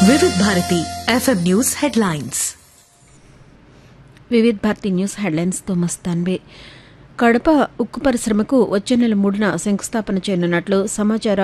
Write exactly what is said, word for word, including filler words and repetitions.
వివిధ Bharati FM news headlines. వివిధ Bharati news హెడ్లైన్స్తో మస్తాన్బే. Kadapa ఉక్కు పరిశ్రమకు వచ్చే నెల మూడున శంకుస్థాపన చేయనున్నట్లు సమాచార